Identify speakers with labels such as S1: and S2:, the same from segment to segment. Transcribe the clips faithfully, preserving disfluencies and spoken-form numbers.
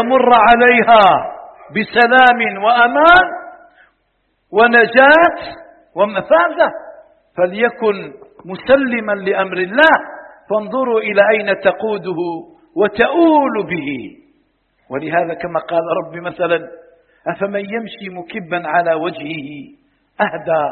S1: ويمر عليها بسلام وأمان ونجاة ومفازة، فليكن مسلما لأمر الله. فانظروا إلى أين تقوده وتؤول به. ولهذا كما قال ربي مثلا: أفمن يمشي مكبا على وجهه أهدى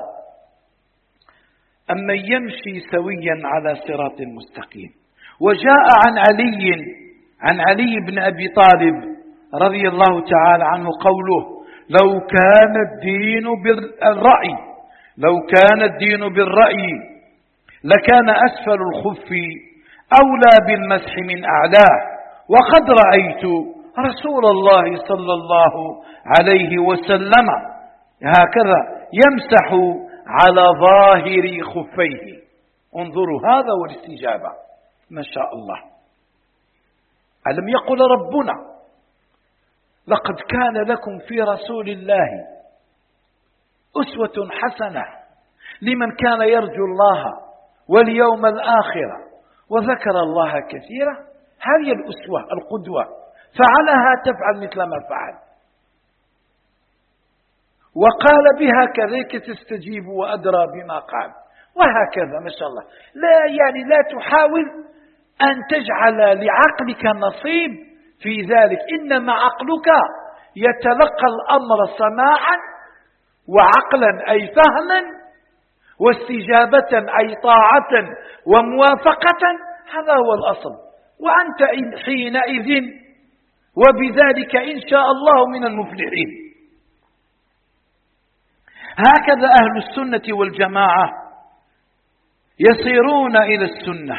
S1: أمن يمشي سويا على صراط مستقيم. وجاء عن علي عن علي بن أبي طالب رضي الله تعالى عنه قوله: لو كان الدين بالرأي لو كان الدين بالرأي لكان أسفل الخف أولى بالمسح من أعلاه، وقد رأيت رسول الله صلى الله عليه وسلم هكذا يمسح على ظاهر خفيه. انظروا، هذا والاستجابة ما شاء الله. ألم يقل ربنا: لقد كان لكم في رسول الله أسوة حسنة لمن كان يرجو الله واليوم الآخر وذكر الله كثيرا. هذه الأسوة القدوة، فعلها تفعل مثل ما فعل، وقال بها كذلك تستجيب وأدرى بما قال، وهكذا ما شاء الله. لا يعني لا تحاول أن تجعل لعقلك نصيب في ذلك، إنما عقلك يتلقى الأمر سماعا وعقلا أي فهما، واستجابة أي طاعة وموافقة. هذا هو الأصل، وأنت حينئذ وبذلك إن شاء الله من المفلحين. هكذا أهل السنة والجماعة يسيرون إلى السنة،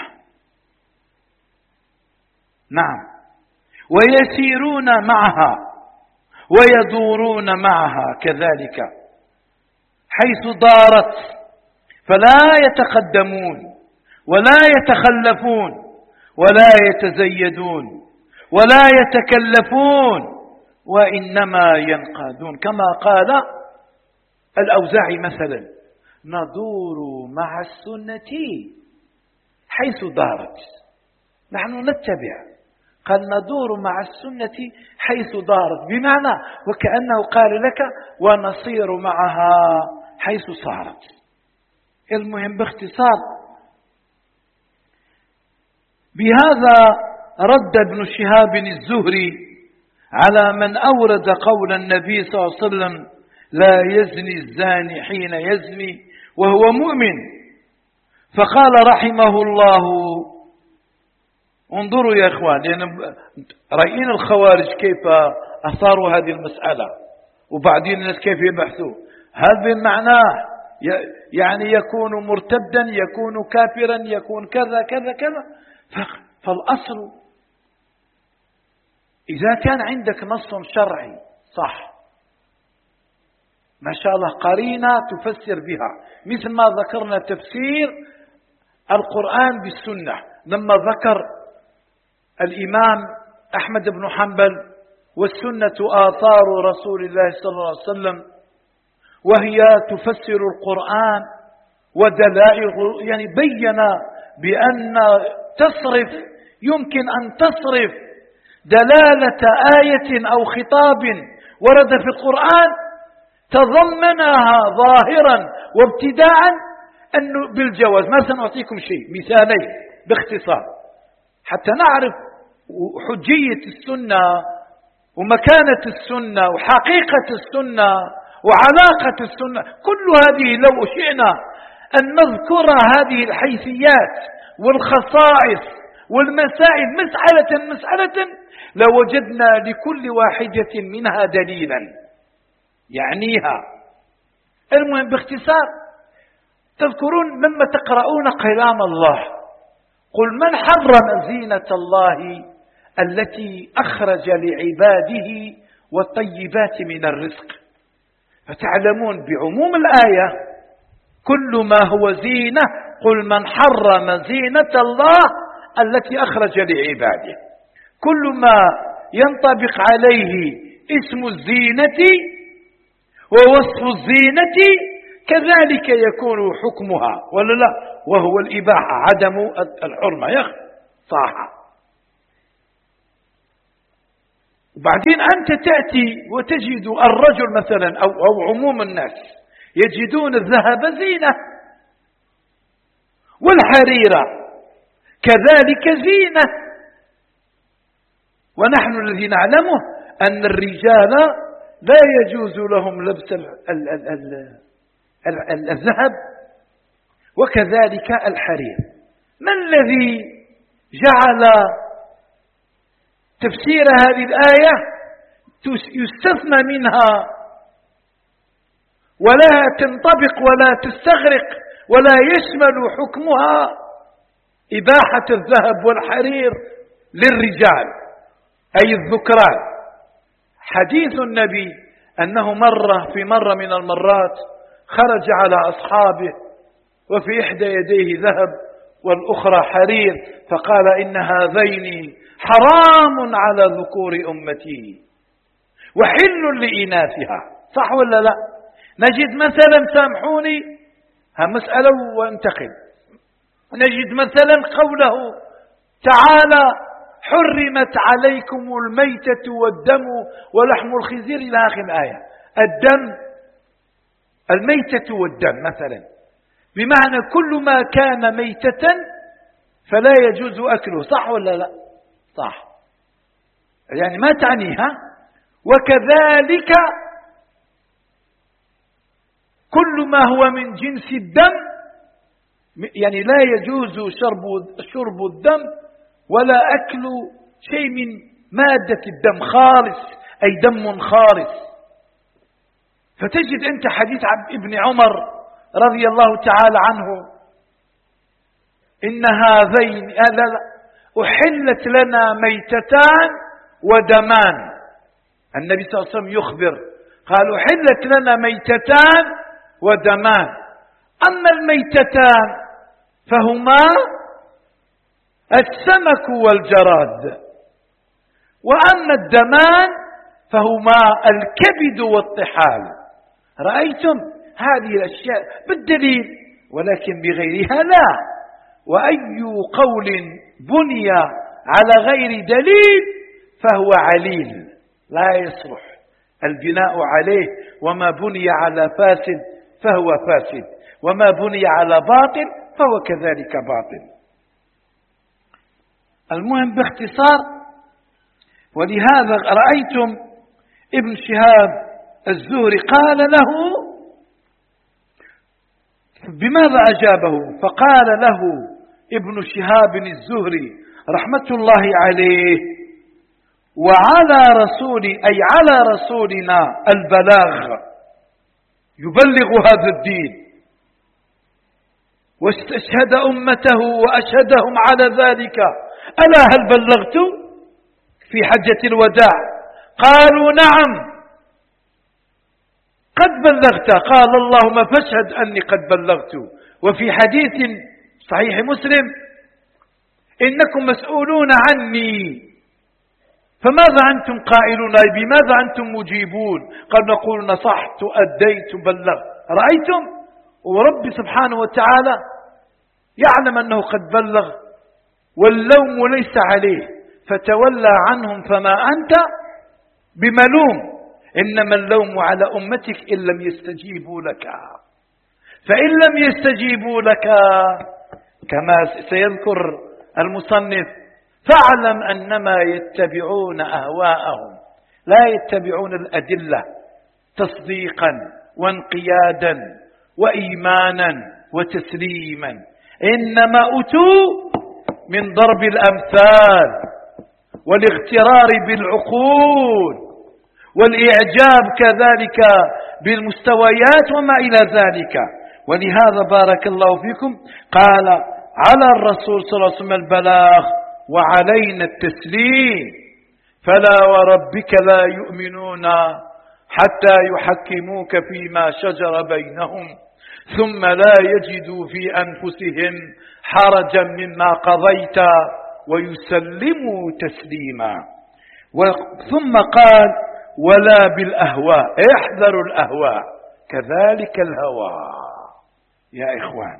S1: نعم، ويسيرون معها ويدورون معها كذلك، حيث دارت فلا يتقدمون ولا يتخلفون ولا يتزيدون ولا يتكلفون، وإنما ينقادون. كما قال الأوزاعي مثلا: ندور مع السنة حيث دارت. نحن نتبع، قال ندور مع السنة حيث دارت، بمعنى وكأنه قال لك ونصير معها حيث صارت. المهم باختصار، بهذا رد ابن شهاب الزهري على من أورد قول النبي صلى الله عليه وسلم: لا يزني الزاني حين يزني وهو مؤمن. فقال رحمه الله: انظروا يا إخوان، لأن رأينا الخوارج كيف أثاروا هذه المسألة، وبعدين الناس كيف يبحثوا. هذا معناه يعني يكون مرتدا، يكون كافرا، يكون كذا كذا كذا. فالأصل إذا كان عندك نص شرعي صح ما شاء الله، قرينة تفسر بها، مثل ما ذكرنا تفسير القرآن بالسنة لما ذكر الإمام أحمد بن حنبل: والسنة آثار رسول الله صلى الله عليه وسلم، وهي تفسر القرآن ودلائل، يعني بين بأن تصرف يمكن أن تصرف دلالة آية أو خطاب ورد في القرآن تضمنها ظاهرا وابتداء أنه بالجواز. ما سنعطيكم شيء، مثالين باختصار حتى نعرف حجية السنة ومكانة السنة وحقيقة السنة وعلاقة السنة. كل هذه لو شئنا أن نذكر هذه الحيثيات والخصائص والمسائل مسألة مسألة لوجدنا لكل واحدة منها دليلا يعنيها. المهم باختصار، تذكرون لما تقرؤون كلام الله: قل من حرم زينة الله التي أخرج لعباده والطيبات من الرزق، فتعلمون بعموم الآية كل ما هو زينة. قل من حرم زينة الله التي أخرج لعباده، كل ما ينطبق عليه اسم الزينة ووصف الزينة كذلك يكون حكمها، ولا لا؟ وهو الإباحة، عدم الحرمة. يخ صح. وبعدين أنت تأتي وتجد الرجل مثلا أو, أو عموم الناس يجدون الذهب زينة والحريرة كذلك زينة، ونحن الذي نعلمه أن الرجال لا يجوز لهم لبس الذهب وكذلك الحرير. ما الذي جعل تفسير هذه الآية يستثنى منها ولا تنطبق ولا تستغرق ولا يشمل حكمها إباحة الذهب والحرير للرجال أي الذكران؟ حديث النبي أنه مرة في مرة من المرات خرج على أصحابه وفي إحدى يديه ذهب والأخرى حرير، فقال إن هذين حرام على ذكور أمتي وحل لإناثها. صح ولا لا؟ نجد مثلا، سامحوني ها مسألة وانتقل، نجد مثلا قوله تعالى حرمت عليكم الميتة والدم ولحم الخنزير إلى آخر الآية. الدم، الميتة والدم مثلا، بمعنى كل ما كان ميتة فلا يجوز أكله. صح ولا لا؟ صح، يعني ما تعنيها. وكذلك كل ما هو من جنس الدم، يعني لا يجوز شرب شرب الدم ولا أكل شيء من مادة الدم خالص، أي دم خالص. فتجد أنت حديث عن ابن عمر رضي الله تعالى عنه إن هذين أحلت لنا ميتتان ودمان. النبي صلى الله عليه وسلم يخبر قال أحلت لنا ميتتان ودمان، أما الميتتان فهما السمك والجراد، وأما الدمان فهما الكبد والطحال. رأيتم هذه الأشياء بالدليل، ولكن بغيرها لا. وأي قول بني على غير دليل فهو عليل لا يصلح البناء عليه، وما بني على فاسد فهو فاسد، وما بني على باطل فهو كذلك باطل. المهم باختصار، ولهذا رأيتم ابن شهاب الزهري قال له بماذا أجابه؟ فقال له ابن شهاب الزهري رحمة الله عليه وعلى رسول أي على رسولنا البلاغ يبلغ هذا الدين، واستشهد أمته وأشهدهم على ذلك، ألا هل بلغت في حجة الوداع؟ قالوا نعم قد بلغت. قال اللهم فاشهد أني قد بلغت. وفي حديث صحيح مسلم إنكم مسؤولون عني فماذا أنتم قائلون؟ بماذا أنتم مجيبون؟ قال نقول نصحت أديت بلغت. رأيتم؟ ورب سبحانه وتعالى يعلم أنه قد بلغ واللوم ليس عليه، فتولى عنهم فما أنت بملوم، إنما اللوم على أمتك إن لم يستجيبوا لك. فإن لم يستجيبوا لك كما سيذكر المصنف فاعلم أنما يتبعون أهواءهم لا يتبعون الأدلة تصديقا وانقيادا وإيمانا وتسليما، إنما أتوا من ضرب الأمثال والاغترار بالعقول والإعجاب كذلك بالمستويات وما إلى ذلك. ولهذا بارك الله فيكم قال على الرسول صلى الله عليه وسلم البلاغ وعلينا التسليم، فلا وربك لا يؤمنون حتى يحكموك فيما شجر بينهم ثم لا يجدوا في أنفسهم حرجا مما قضيت ويسلموا تسليما. ثم قال ولا بالأهواء، احذروا الأهواء كذلك الهوى يا إخوان،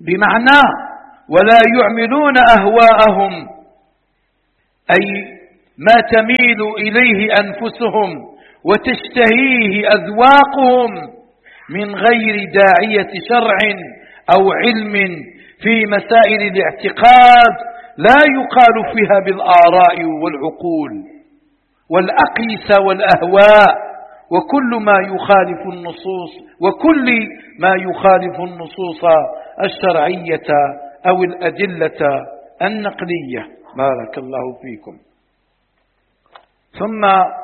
S1: بمعنى ولا يعملون أهواءهم أي ما تميل إليه أنفسهم وتشتهيه أذواقهم من غير داعية شرع أو علم في مسائل الاعتقاد لا يقال فيها بالآراء والعقول والأقيسة والأهواء وكل ما يخالف النصوص وكل ما يخالف النصوص الشرعية أو الأدلة النقلية. بارك الله فيكم. ثم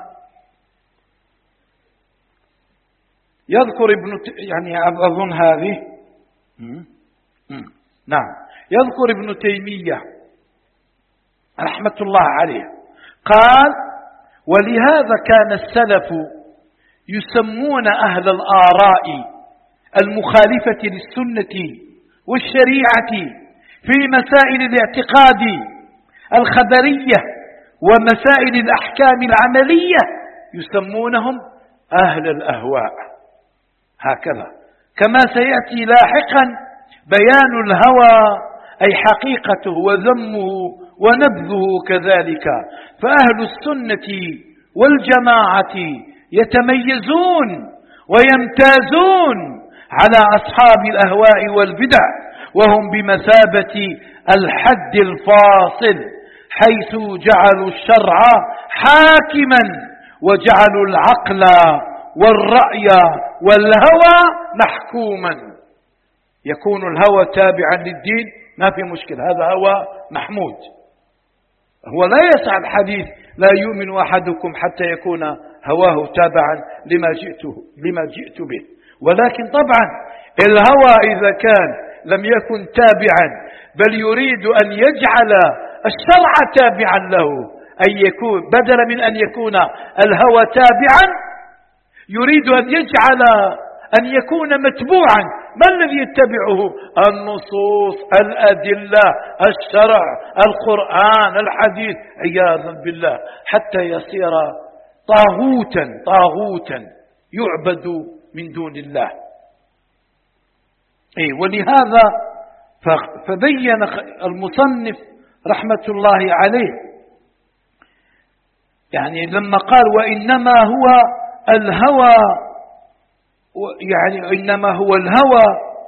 S1: يذكر ابن يعني أظن هذه نعم يذكر ابن تيمية رحمة الله عليه قال: ولهذا كان السلف يسمون أهل الآراء المخالفة للسنة والشريعة في مسائل الاعتقاد الخبرية ومسائل الأحكام العملية يسمونهم أهل الأهواء. هكذا كما سيأتي لاحقا بيان الهوى أي حقيقته وذمه ونبذه كذلك. فأهل السنة والجماعة يتميزون ويمتازون على أصحاب الأهواء والبدع، وهم بمثابة الحد الفاصل، حيث جعلوا الشرع حاكما وجعلوا العقل والرأي والهوى محكوما. يكون الهوى تابعا للدين ما في مشكلة، هذا هوى محمود. هو لا يسع الحديث لا يؤمن أحدكم حتى يكون هواه تابعا لما جئته لما جئت به، ولكن طبعا الهوى إذا كان لم يكن تابعا بل يريد أن يجعل الشرع تابعا له، أن يكون بدلا من أن يكون الهوى تابعا يريد أن يجعل أن يكون متبوعا. ما الذي يتبعه؟ النصوص، الأدلة، الشرع، القرآن، الحديث، عياذا بالله، حتى يصير طاغوتا طاغوتا يعبد من دون الله. إيه ولهذا فبين المصنف رحمة الله عليه يعني لما قال: وإنما هو الهوى، يعني إنما هو الهوى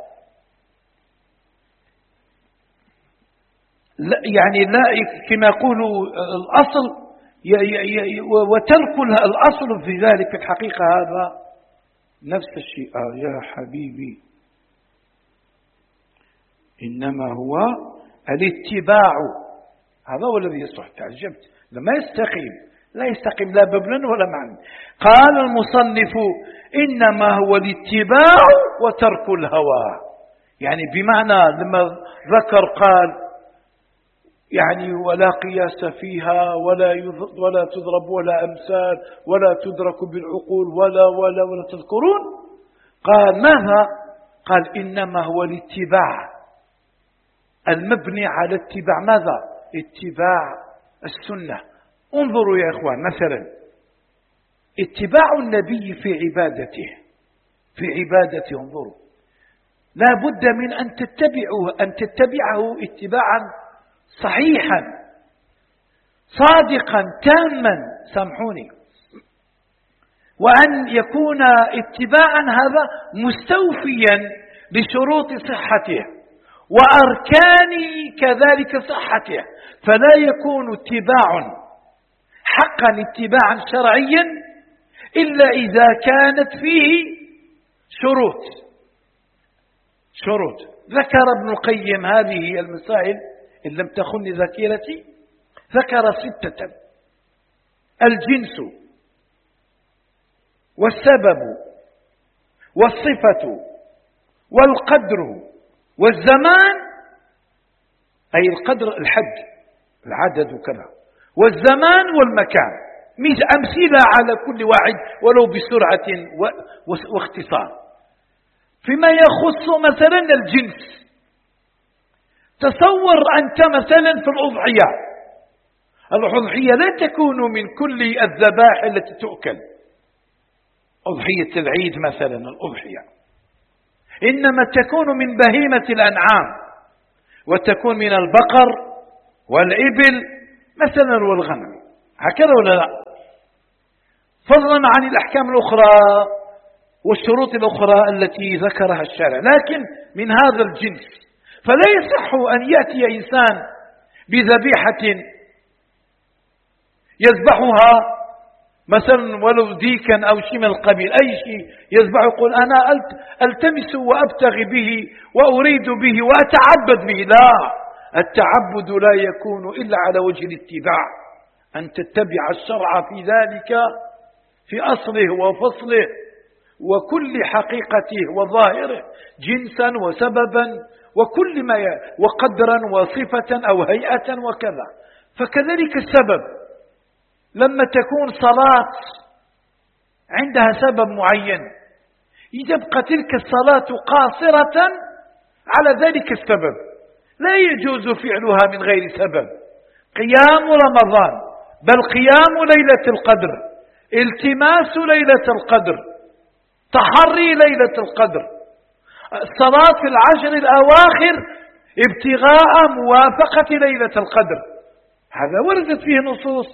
S1: لا يعني لا كما يقول الأصل، وترك الأصل في ذلك في الحقيقة هذا نفس الشيء. آه يا حبيبي، إنما هو الاتباع، هذا هو الذي يصح. تعجبت لما يستقيم، لا يستقيم لا بابنا ولا معنى. قال المصنف: إنما هو الاتباع وترك الهوى، يعني بمعنى لما ذكر قال يعني ولا قياس فيها ولا ولا تضرب ولا أمثال ولا تدرك بالعقول ولا ولا ولا تذكرون. قال ماذا؟ قال إنما هو الاتباع المبني على اتباع ماذا؟ اتباع السنة. انظروا يا إخوان، مثلا اتباع النبي في عبادته في عبادته انظروا، لا بد من أن تتبعه أن تتبعه اتباعا صحيحا صادقا تاما، سامحوني، وأن يكون اتباعا هذا مستوفيا لشروط صحته وأركان كذلك صحته، فلا يكون اتباع حقا اتباعا شرعيا إلا إذا كانت فيه شروط شروط ذكر ابن القيم هذه المسائل إن لم تخن ذاكرتي، ذكر ستة: الجنس والسبب والصفة والقدر والزمان، أي القدر الحد العدد وكذا، والزمان والمكان، أمثلة على كل واحد ولو بسرعة واختصار. فيما يخص مثلا الجنس، تصور أنت مثلا في الأضحية، الأضحية لا تكون من كل الذبائح التي تؤكل، أضحية العيد مثلا الأضحية إنما تكون من بهيمة الأنعام، وتكون من البقر والإبل مثلا والغنم. هكذا ولا لا؟ فضلا عن الأحكام الأخرى والشروط الأخرى التي ذكرها الشارع، لكن من هذا الجنس. فلا يصح أن يأتي إنسان بذبيحة يذبحها مثلا ولو ديكا أو شيء من القبيل، أي شيء يذبح، يقول أنا ألتمس وأبتغي به وأريد به وأتعبد به. لا، التعبد لا يكون إلا على وجه الاتباع، أن تتبع الشرع في ذلك في أصله وفصله وكل حقيقته وظاهره، جنسا وسببا وكل ما ي... وقدرا وصفة أو هيئة وكذا. فكذلك السبب، لما تكون صلاة عندها سبب معين يبقى تلك الصلاة قاصرة على ذلك السبب، لا يجوز فعلها من غير سبب. قيام رمضان، بل قيام ليلة القدر، التماس ليلة القدر، تحري ليلة القدر، الصلاة في العشر الأواخر ابتغاء موافقة ليلة القدر، هذا وردت فيه نصوص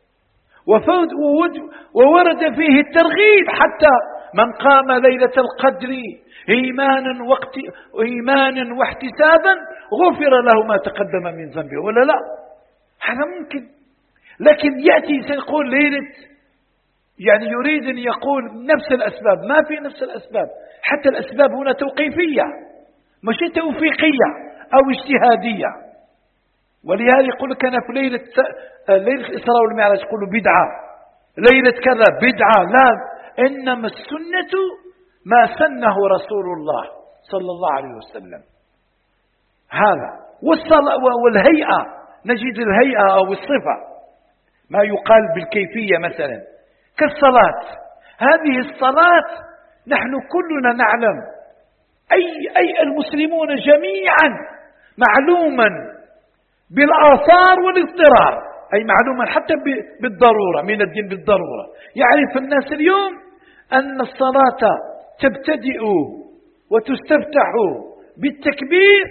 S1: وورد فيه الترغيب، حتى من قام ليلة القدر إيمانا وقت إيمانا واحتسابا غفر له ما تقدم من ذنبه، ولا لا؟ هذا ممكن. لكن يأتي سيقول ليلة، يعني يريد أن يقول نفس الأسباب، ما في نفس الأسباب، حتى الأسباب هنا توقيفية مش توفيقية أو اجتهادية. ولهذا يقول لك أنا في ليلة ليلة الإسراء والمعراج يقولوا بدعة، ليلة كذا بدعة، لا، إنما السنة ما سنه رسول الله صلى الله عليه وسلم. هذا والهيئة، نجد الهيئة أو الصفة، ما يقال بالكيفية مثلا كالصلاة. هذه الصلاة نحن كلنا نعلم، أي, أي المسلمون جميعا معلوما بالآثار والاضطرار، أي معلوما حتى بالضرورة، من الدين بالضرورة. يعرف الناس اليوم أن الصلاة تبتدئ وتستفتح بالتكبير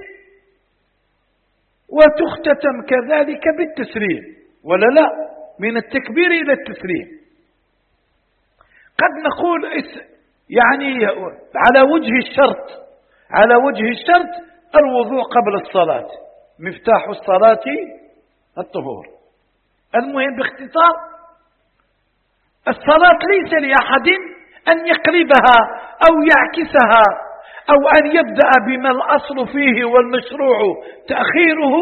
S1: وتختتم كذلك بالتسليم، ولا لا؟ من التكبير إلى التسليم. قد نقول يعني على وجه الشرط، على وجه الشرط الوضوء قبل الصلاة، مفتاح الصلاة الطهور. المهم باختصار، الصلاة ليس لأحد أن يقلبها أو يعكسها أو أن يبدأ بما الأصل فيه والمشروع تأخيره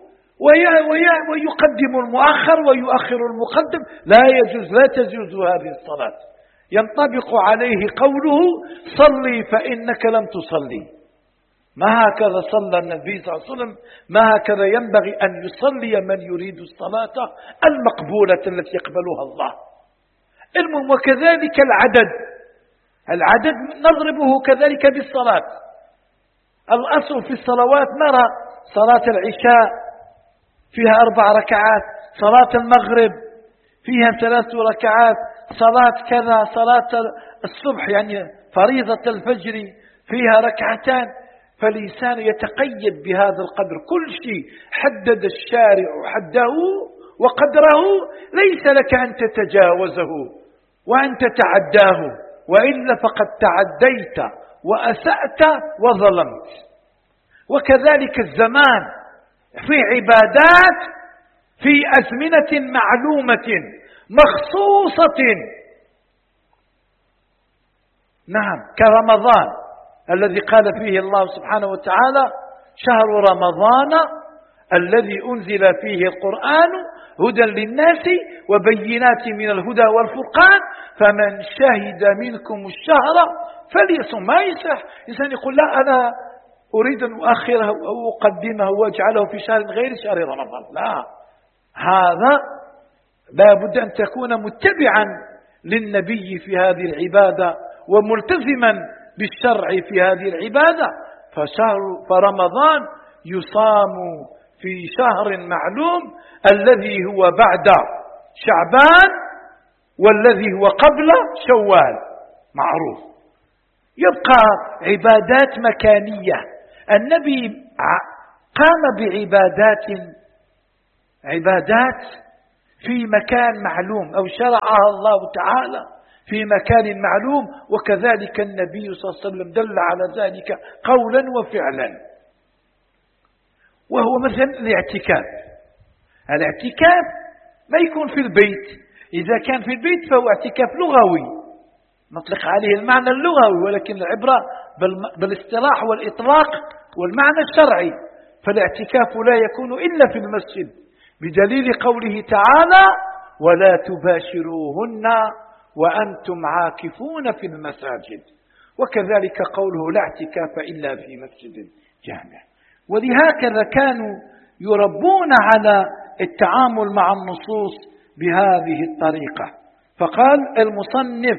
S1: ويقدم المؤخر ويؤخر المقدم. لا يجوز، لا تجوز هذه الصلاة. ينطبق عليه قوله صلي فإنك لم تصلي. ما هكذا صلى النبي صلى الله عليه وسلم، ما هكذا ينبغي أن يصلي من يريد الصلاة المقبولة التي يقبلها الله. المهم وكذلك العدد، العدد نضربه كذلك بالصلاة. الأصل في الصلوات نرى صلاة العشاء فيها أربع ركعات، صلاة المغرب فيها ثلاث ركعات، صلاة كذا، صلاة الصبح يعني فريضة الفجر فيها ركعتان. فالإنسان يتقيد بهذا القدر، كل شيء حدد الشارع حده وقدره، ليس لك أن تتجاوزه وأن تتعداه، وإلا فقد تعديت وأسأت وظلمت. وكذلك الزمان في عبادات في أزمنة معلومة مخصوصة، نعم، كرمضان الذي قال فيه الله سبحانه وتعالى شهر رمضان الذي أنزل فيه القرآن هدى للناس وبينات من الهدى والفرقان فمن شهد منكم الشهر فليصم. ما يصح إنسان يقول لا أنا أريد أن أؤخره أو أقدمه وأجعله في شهر غير شهر رمضان، لا، هذا لا بد أن تكون متبعا للنبي في هذه العبادة وملتزما بالشرع في هذه العبادة. فشهر فرمضان يصام في شهر معلوم الذي هو بعد شعبان والذي هو قبل شوال معروف. يبقى عبادات مكانية. النبي قام بعبادات عبادات في مكان معلوم أو شرعها الله تعالى في مكان معلوم، وكذلك النبي صلى الله عليه وسلم دل على ذلك قولا وفعلا. وهو مثلا الاعتكاف. الاعتكاف ما يكون في البيت، إذا كان في البيت فهو اعتكاف لغوي نطلق عليه المعنى اللغوي، ولكن العبرة بالاصطلاح والإطلاق والمعنى الشرعي. فالاعتكاف لا يكون إلا في المسجد بدليل قوله تعالى: ولا تباشروهن وأنتم عاكفون في المساجد. وكذلك قوله: لا اعتكاف إلا في مسجد جامع. ولهكذا كانوا يربون على التعامل مع النصوص بهذه الطريقة. فقال المصنف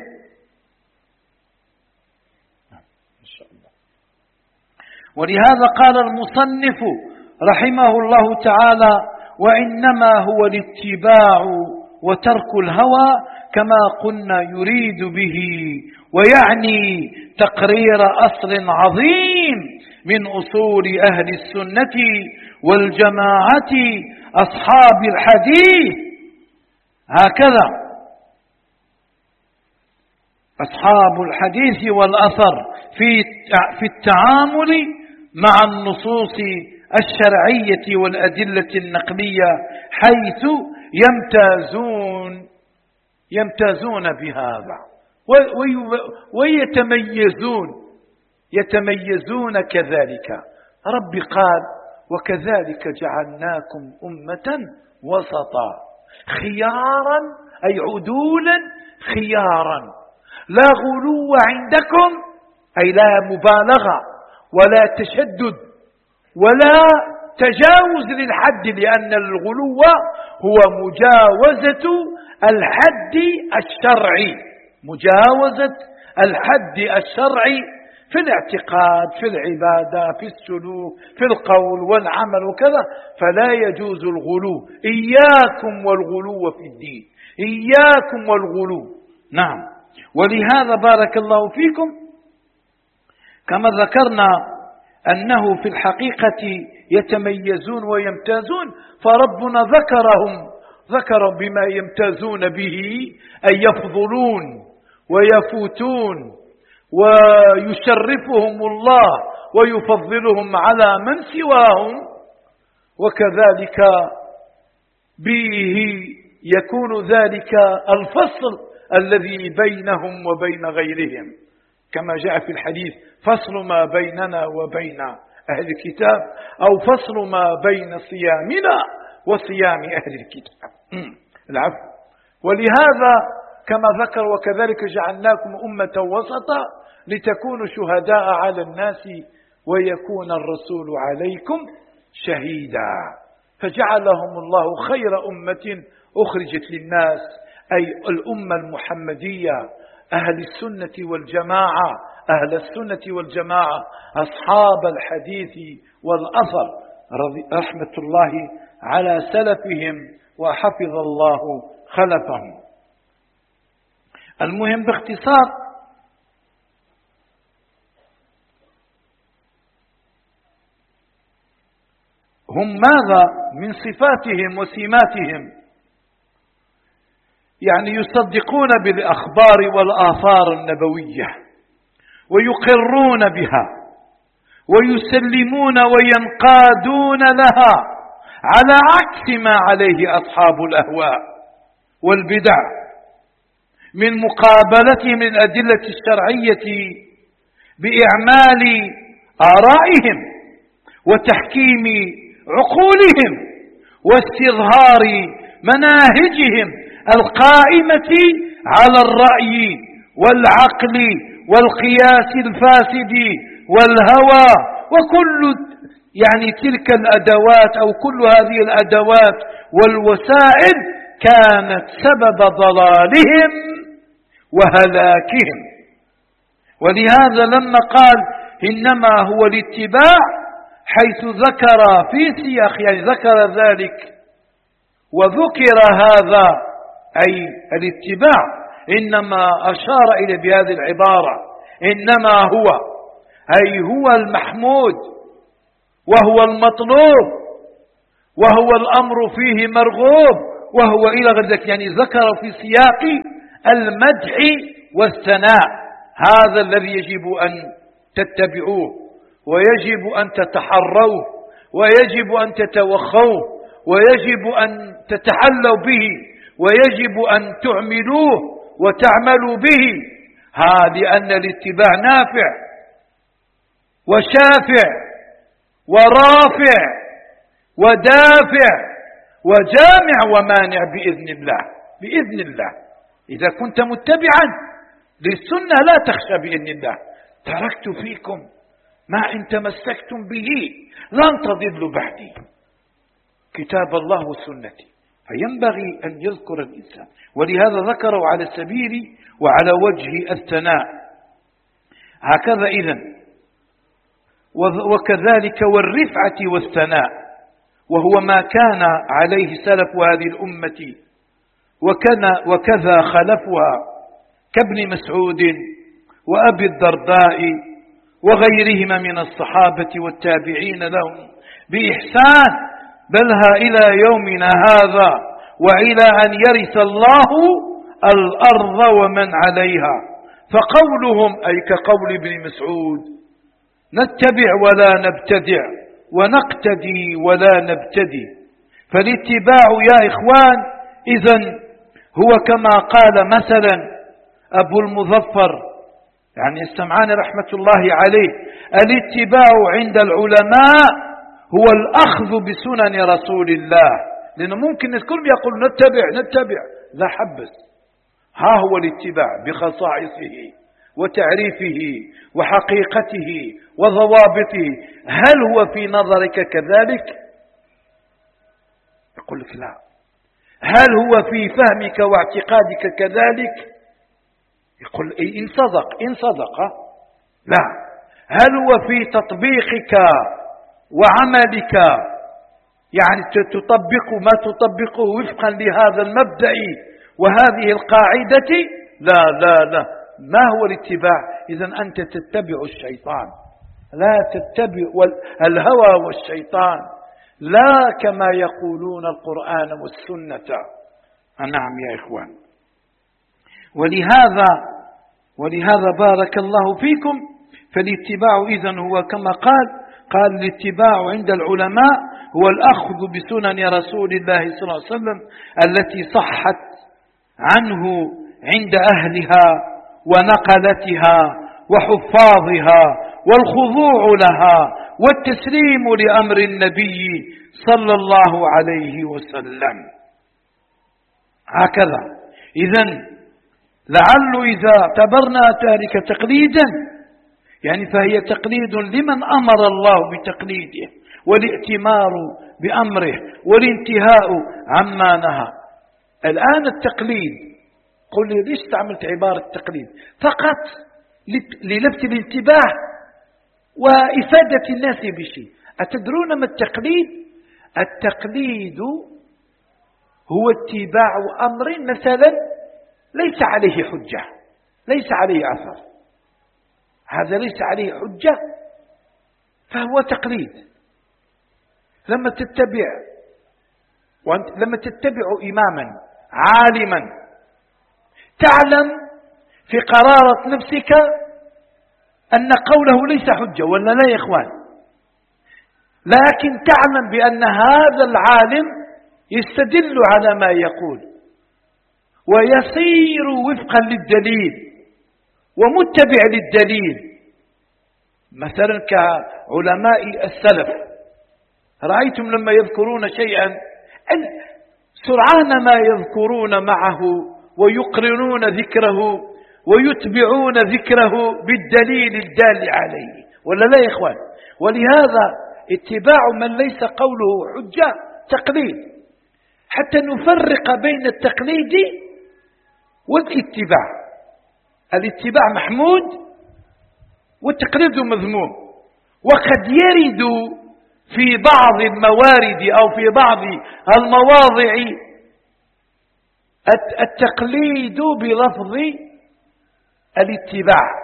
S1: ولهذا قال المصنف رحمه الله تعالى: وإنما هو الاتباع وترك الهوى كما قلنا يريد به، ويعني تقرير أصل عظيم من أصول أهل السنة والجماعة أصحاب الحديث. هكذا أصحاب الحديث والأثر في في التعامل مع النصوص الشرعية والأدلة النقلية، حيث يمتازون يمتازون بهذا ويتميزون يتميزون كذلك. رب قال: وكذلك جعلناكم أمة وسطا خيارا، أي عدولا خيارا، لا غلو عندكم، أي لا مبالغة ولا تشدد ولا تجاوز للحد، لأن الغلو هو مجاوزة الحد الشرعي، مجاوزة الحد الشرعي في الاعتقاد، في العبادة، في السلوك، في القول والعمل وكذا، فلا يجوز الغلو. إياكم والغلو في الدين، إياكم والغلو. نعم. ولهذا بارك الله فيكم كما ذكرنا أنه في الحقيقة يتميزون ويمتازون، فربنا ذكرهم ذكر بما يمتازون به، أن يفضلون ويفوتون ويشرفهم الله ويفضلهم على من سواهم، وكذلك به يكون ذلك الفصل الذي بينهم وبين غيرهم، كما جاء في الحديث: فصل ما بيننا وبين أهل الكتاب، أو فصل ما بين صيامنا وصيام أهل الكتاب. العفو. ولهذا كما ذكر: وكذلك جعلناكم أمة وسطا لتكونوا شهداء على الناس ويكون الرسول عليكم شهيدا. فجعلهم الله خير أمة أخرجت للناس، أي الأمة المحمدية، أهل السنة والجماعة، أهل السنة والجماعة أصحاب الحديث والأثر، رحمة الله على سلفهم وحفظ الله خلفهم. المهم باختصار، هم ماذا من صفاتهم وسماتهم؟ يعني يصدقون بالأخبار والآثار النبوية ويقرون بها ويسلمون وينقادون لها، على عكس ما عليه أصحاب الأهواء والبدع من مقابلتهم الأدلة الشرعية بإعمال آرائهم وتحكيم عقولهم واستظهار مناهجهم القائمة على الرأي والعقل والقياس الفاسد والهوى وكل يعني تلك الأدوات أو كل هذه الأدوات والوسائل كانت سبب ضلالهم وهلاكهم. ولهذا لما قال إنما هو الاتباع، حيث ذكر في سياق يعني ذكر ذلك وذكر هذا أي الاتباع، إنما أشار إلى بهذه العبارة إنما هو، أي هو المحمود وهو المطلوب وهو الأمر فيه مرغوب وهو إلى غير ذلك، يعني ذكر في سياق المدح والثناء. هذا الذي يجب أن تتبعوه، ويجب أن تتحروه، ويجب أن تتوخوه، ويجب أن تتحلوا به، ويجب أن تعملوه وتعملوا به. هذا لأن الاتباع نافع وشافع ورافع ودافع وجامع ومانع بإذن الله. بإذن الله إذا كنت متبعا للسنة لا تخشى بإذن الله. تركت فيكم ما إن تمسكتم به لن تضلوا بعدي، كتاب الله وسنتي. فينبغي أن يذكر الإنسان، ولهذا ذكروا على السبيل وعلى وجه الثناء. هكذا إذن، وكذلك والرفعة والثناء، وهو ما كان عليه سلف هذه الأمة وكذا خلفها كابن مسعود وأبي الدرداء وغيرهما من الصحابة والتابعين لهم بإحسان، بلها إلى يومنا هذا وإلى أن يرث الله الأرض ومن عليها. فقولهم أي كقول ابن مسعود: نتبع ولا نبتدع ونقتدي ولا نبتدي. فالاتباع يا إخوان إذن هو كما قال مثلا أبو المظفر يعني السمعان رحمة الله عليه: الاتباع عند العلماء هو الأخذ بسنن رسول الله. لأنه ممكن الكل يقول نتبع نتبع، لا حبس. ها هو الاتباع بخصائصه وتعريفه وحقيقته وضوابطه. هل هو في نظرك كذلك؟ يقول لك لا. هل هو في فهمك واعتقادك كذلك؟ يقول إن صدق إن صدق لا. هل هو في تطبيقك وعملك، يعني تطبق ما تطبقه وفقا لهذا المبدأ وهذه القاعدة؟ لا لا لا. ما هو الاتباع؟ إذن أنت تتبع الشيطان، لا تتبع الهوى والشيطان، لا كما يقولون القرآن والسنة. نعم يا إخوان. ولهذا ولهذا بارك الله فيكم. فالاتباع إذن هو كما قال قال الاتباع عند العلماء هو الأخذ بسنن رسول الله صلى الله عليه وسلم التي صحت عنه عند أهلها ونقلتها وحفاظها، والخضوع لها والتسليم لأمر النبي صلى الله عليه وسلم. هكذا إذن لعل إذا اعتبرنا ذلك تقليدا يعني فهي تقليد لمن أمر الله بتقليده، والائتمار بأمره، والانتهاء عما نهى. الآن التقليد، قل لي ليش استعملت عبارة تقليد؟ فقط للفت الانتباه وإفادة الناس بشيء. أتدرون ما التقليد؟ التقليد هو اتباع أمر مثلا ليس عليه حجة، ليس عليه أثر، هذا ليس عليه حجة فهو تقليد. لما تتبع وأنت لما تتبع إماما عالما تعلم في قرارة نفسك أن قوله ليس حجة، ولا لا يا إخوان؟ لكن تعلم بأن هذا العالم يستدل على ما يقول ويصير وفقا للدليل ومتبع للدليل. مثلا كعلماء السلف، رأيتم لما يذكرون شيئا سرعان ما يذكرون معه ويقرنون ذكره ويتبعون ذكره بالدليل الدال عليه، ولا لا يا إخوان؟ ولهذا اتباع من ليس قوله حجة تقليد، حتى نفرق بين التقليد والاتباع. الاتباع محمود والتقليد مذموم. وقد يرد في بعض الموارد أو في بعض المواضع التقليد بلفظ الاتباع.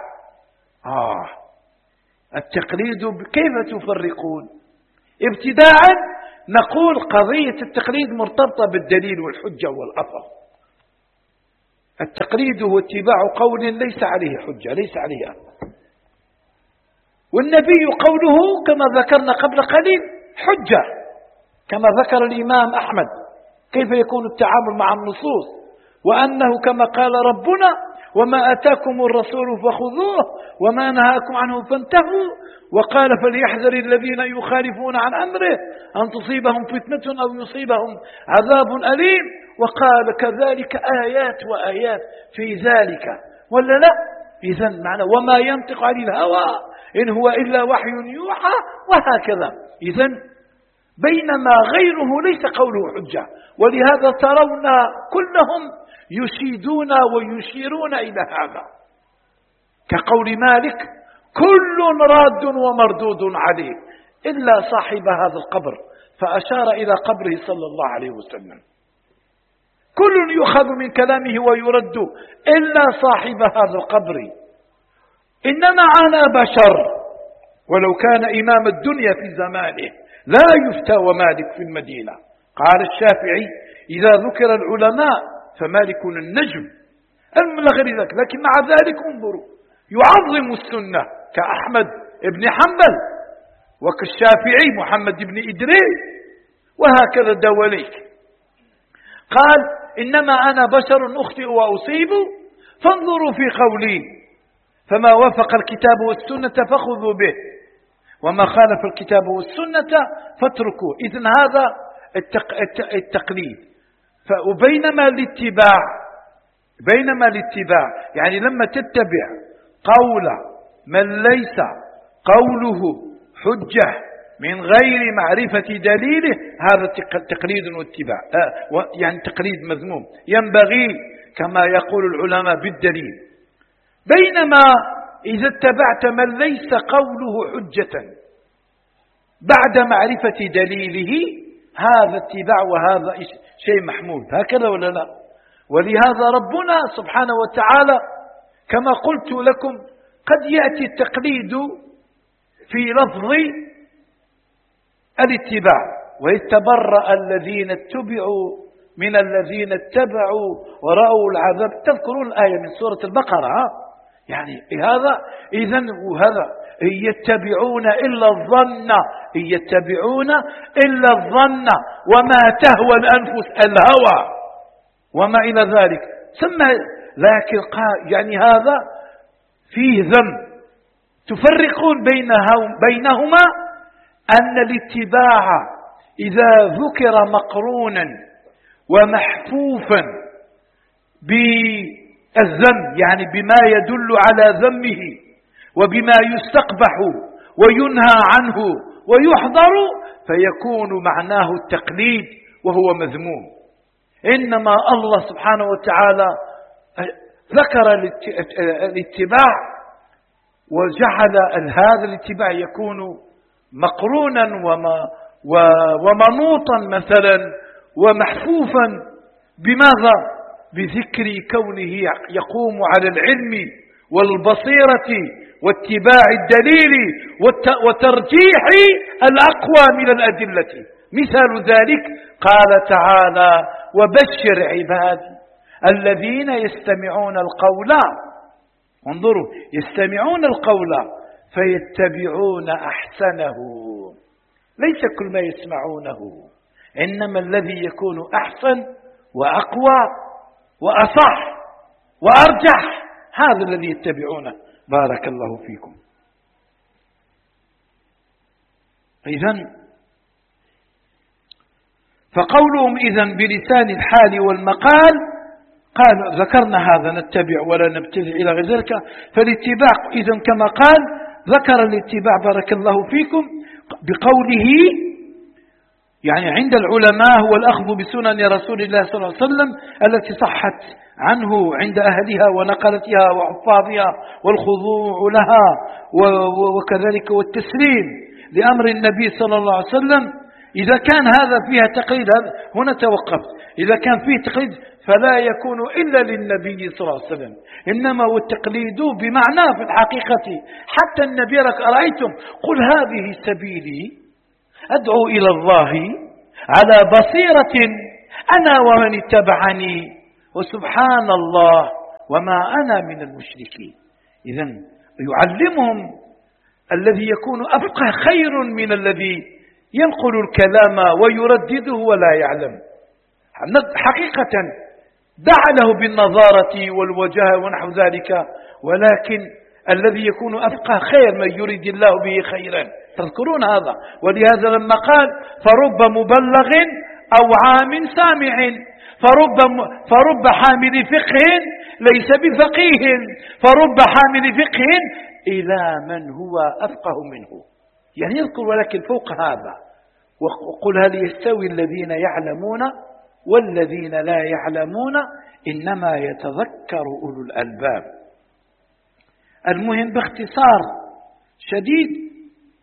S1: آه التقليد كيف تفرقون؟ ابتداء نقول قضية التقليد مرتبطة بالدليل والحجة والأثر. التقليد هو اتباع قول ليس عليه حجة، ليس عليه أثر. والنبي قوله كما ذكرنا قبل قليل حجة، كما ذكر الإمام أحمد كيف يكون التعامل مع النصوص، وأنه كما قال ربنا وما أتاكم الرسول فخذوه وما نهاكم عنه فانتهوا، وقال فليحذر الذين يخالفون عن أمره أن تصيبهم فتنة أو يصيبهم عذاب أليم، وقال كذلك آيات وآيات في ذلك ولا لا. إذن معنى وما ينطق عن الهوى إن هو إلا وحي يوحى، وهكذا. إذن بينما غيره ليس قوله حجة، ولهذا ترون كلهم يشيدون ويشيرون إلى هذا، كقول مالك كل راد ومردود عليه إلا صاحب هذا القبر، فأشار إلى قبره صلى الله عليه وسلم. كل يؤخذ من كلامه ويرد إلا صاحب هذا القبر، إنما أنا بشر. ولو كان إمام الدنيا في زمانه لا يفتى ومالك في المدينة. قال الشافعي إذا ذكر العلماء فمالك النجم غير ذلك، لكن مع ذلك انظروا يعظم السنة كأحمد بن حنبل وكالشافعي محمد بن إدريس وهكذا دواليك. قال إنما أنا بشر أخطئ وأصيب فانظروا في قولي، فما وافق الكتاب والسنة فخذوا به وما خالف الكتاب والسنة فاتركوا. إذن هذا التقليد. وبينما الاتباع بينما الاتباع يعني لما تتبع قول من ليس قوله حجة من غير معرفة دليله، هذا تقليد واتباع، يعني تقليد مذموم، ينبغي كما يقول العلماء بالدليل. بينما إذا اتبعت من ليس قوله حجة بعد معرفة دليله، هذا اتباع وهذا شيء محمود، هكذا ولا لا؟ ولهذا ربنا سبحانه وتعالى كما قلت لكم قد يأتي التقليد في لفظ الاتباع، ويتبرأ الذين اتبعوا من الذين اتبعوا ورأوا العذاب. تذكرون الآية من سورة البقرة؟ يعني هذا إذن وهذا يتبعون إلا الظن يتبعون إلا الظن وما تهوى الأنفس الهوى وما إلى ذلك. ثم لكن يعني هذا فيه ذم. تفرقون بينهما أن الاتباع إذا ذكر مقرونا ومحفوفا بالذم، يعني بما يدل على ذمه وبما يستقبح وينهى عنه ويحضر، فيكون معناه التقليد وهو مذموم. إنما الله سبحانه وتعالى ذكر الاتباع وجعل هذا الاتباع يكون مقرونا ومنوطا مثلا ومحفوفا بماذا؟ بذكر كونه يقوم على العلم والبصيرة واتباع الدليل وترجيح الأقوى من الأدلة. مثال ذلك قال تعالى وبشر عبادي الذين يستمعون القول، انظروا يستمعون القول فيتبعون أحسنه. ليس كل ما يسمعونه، إنما الذي يكون أحسن وأقوى وأصح وأرجح هذا الذي يتبعونه. بارك الله فيكم. إذن فقولهم إذن بلسان الحال والمقال، قال ذكرنا هذا نتبع ولا نبتدع إلى غير ذلك. فالاتباع إذن كما قال ذكر الاتباع بارك الله فيكم بقوله يعني عند العلماء هو الأخذ بسنن رسول الله صلى الله عليه وسلم التي صحت عنه عند أهلها ونقلتها وحفاظها والخضوع لها وكذلك والتسليم لأمر النبي صلى الله عليه وسلم. إذا كان هذا فيها تقليد هنا توقفت، إذا كان فيه تقليد فلا يكون إلا للنبي صلى الله عليه وسلم، إنما هو التقليد بمعنى في الحقيقة حتى النبي رأيتم قل هذه سبيلي أدعو إلى الله على بصيرة أنا ومن اتبعني وسبحان الله وما أنا من المشركين. إذن يعلمهم الذي يكون أفقه خير من الذي ينقل الكلام ويردده ولا يعلم. حقيقة دعا له بالنظارة والوجاهة ونحو ذلك، ولكن الذي يكون أفقه خير من يريد الله به خيرا. تذكرون هذا؟ ولهذا لما قال فرب مبلغ أو عام سامع، فرب, فرب حامل فقه ليس بفقيه، فرب حامل فقه إلى من هو أفقه منه. يعني يذكر ولكن فوق هذا وقل هل يستوي الذين يعلمون والذين لا يعلمون إنما يتذكر أولو الألباب. المهم باختصار شديد.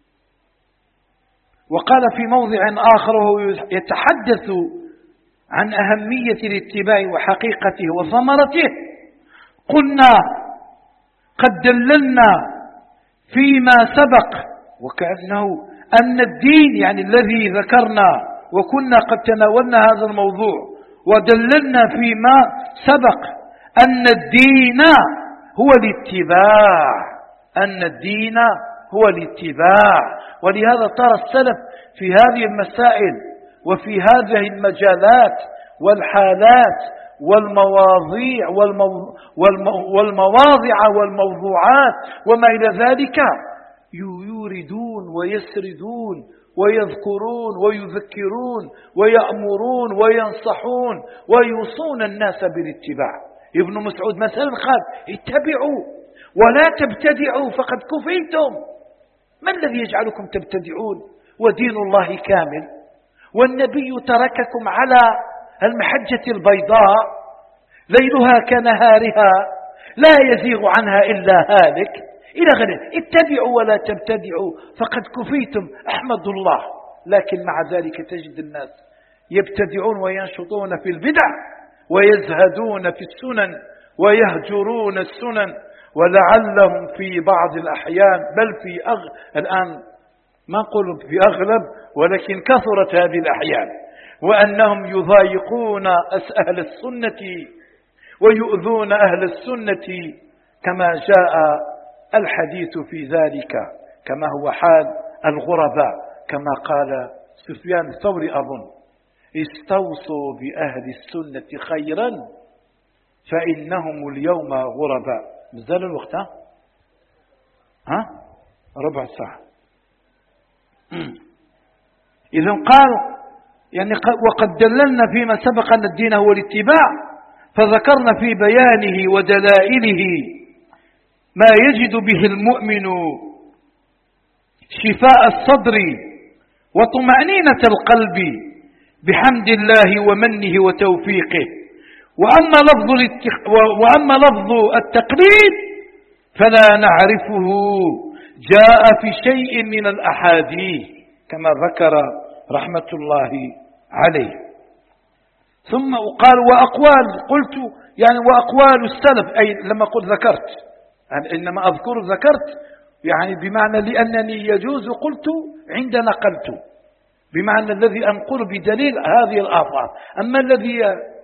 S1: وقال في موضع آخر وهو يتحدث عن أهمية الاتباع وحقيقته وثمرته: قلنا قد دللنا فيما سبق، وكأنه أن الدين يعني الذي ذكرنا، وكنا قد تناولنا هذا الموضوع ودللنا فيما سبق أن الدين هو الاتباع، أن الدين هو الاتباع. ولهذا ترى السلف في هذه المسائل وفي هذه المجالات والحالات والمواضيع والمو... والمو... والمواضع والموضوعات وما إلى ذلك يوردون ويسردون ويذكرون ويذكرون ويأمرون وينصحون ويوصون الناس بالاتباع. ابن مسعود مثلا قال: اتبعوا ولا تبتدعوا فقد كفيتم. ما الذي يجعلكم تبتدعون ودين الله كامل؟ والنبي ترككم على المحجة البيضاء ليلها كنهارها لا يزيغ عنها إلا هالك إلى غيره. اتبعوا ولا تبتدعوا فقد كفيتم، أحمد الله. لكن مع ذلك تجد الناس يبتدعون وينشطون في البدع ويزهدون في السنن ويهجرون السنن، ولعلهم في بعض الأحيان بل في أغ... الآن ما نقول في أغلب ولكن كثرت هذه الأحيان، وأنهم يضايقون أهل السنة ويؤذون أهل السنة كما جاء الحديث في ذلك، كما هو حال الغرباء، كما قال سفيان الثوري أظن: استوصوا بأهل السنة خيرا فإنهم اليوم غرباء. مازال الوقت؟ ها ها ربع ساعة. إذا قالوا يعني وقد دللنا فيما سبق أن الدين هو الاتباع، فذكرنا في بيانه ودلائله ما يجد به المؤمن شفاء الصدر وطمأنينة القلب بحمد الله ومنه وتوفيقه. وأما لفظ, وأما لفظ التقليد فلا نعرفه جاء في شيء من الأحاديث كما ذكر رحمة الله عليه. ثم قال وأقوال، قلت يعني وأقوال السلف، أي لما قلت ذكرت يعني إنما أذكر ذكرت يعني بمعنى لأنني يجوز قلت عند نقلت، بمعنى الذي أنقل بدليل هذه الآثار. أما الذي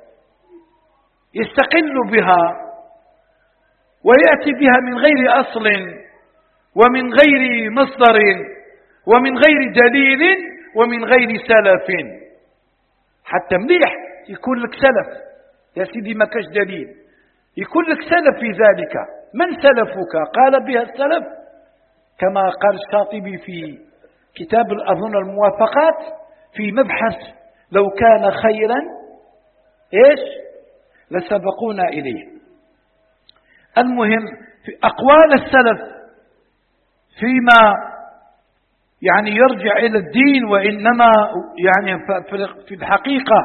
S1: يستقل بها ويأتي بها من غير أصل ومن غير مصدر ومن غير دليل ومن غير سلف، حتى مليح يكون لك سلف يا سيدي ما كاش دليل، يكون لك سلف في ذلك. من سلفك؟ قال بها السلف كما قال الشاطبي في كتاب أظن الموافقات في مبحث لو كان خيرا إيش لسبقونا إليه. المهم في أقوال السلف فيما يعني يرجع إلى الدين، وإنما يعني في الحقيقة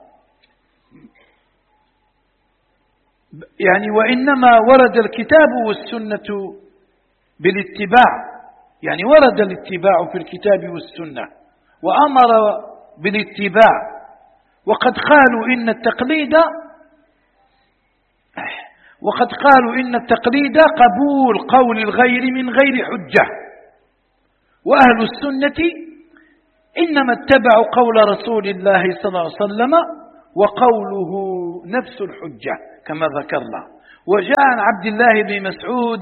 S1: يعني وإنما ورد الكتاب والسنة بالاتباع، يعني ورد الاتباع في الكتاب والسنة وأمر بالاتباع. وقد قالوا إن التقليد وقد قالوا إن التقليد قبول قول الغير من غير حجة، وأهل السنة إنما اتبعوا قول رسول الله صلى الله عليه وسلم، وقوله نفس الحجة كما ذكرنا. وجاء عن عبد الله بن مسعود: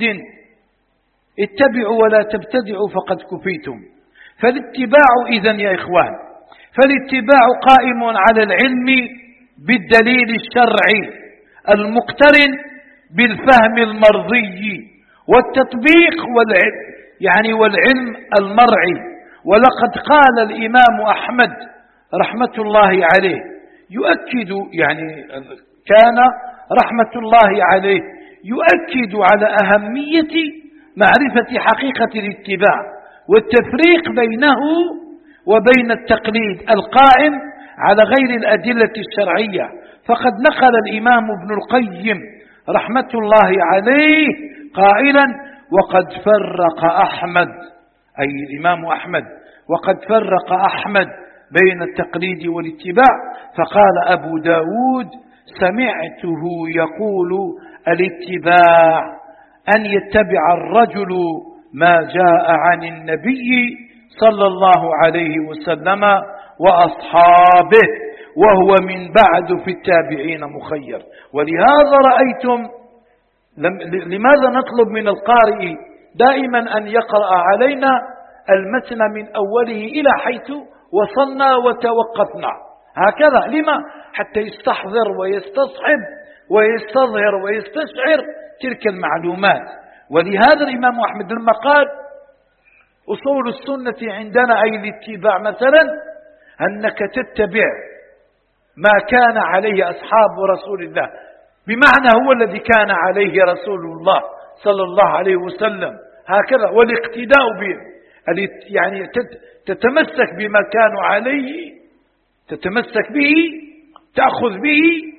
S1: اتبعوا ولا تبتدعوا فقد كفيتم. فالاتباع إذن يا إخوان، فالاتباع قائم على العلم بالدليل الشرعي المقترن بالفهم المرضي، والتطبيق والعلم يعني والعلم المرعي. ولقد قال الإمام أحمد رحمة الله عليه يؤكد، يعني كان رحمة الله عليه يؤكد على أهمية معرفة حقيقة الاتباع والتفريق بينه وبين التقليد القائم على غير الأدلة الشرعية. فقد نقل الإمام ابن القيم رحمة الله عليه قائلا: وقد فرق أحمد، أي الإمام أحمد، وقد فرق أحمد بين التقليد والاتباع. فقال أبو داود: سمعته يقول: الاتباع أن يتبع الرجل ما جاء عن النبي صلى الله عليه وسلم وأصحابه، وهو من بعد في التابعين مخير. ولهذا رأيتم لماذا نطلب من القارئ دائما أن يقرأ علينا المتن من أوله إلى حيث وصلنا وتوقفنا هكذا؟ لما؟ حتى يستحضر ويستصحب ويستظهر ويستشعر تلك المعلومات. ولهذا الإمام أحمد لما قال: أصول السنة عندنا أي الاتباع مثلا أنك تتبع ما كان عليه أصحاب رسول الله، بمعنى هو الذي كان عليه رسول الله صلى الله عليه وسلم هكذا، والاقتداء به، يعني تتمسك بما كانوا عليه، تتمسك به، تأخذ به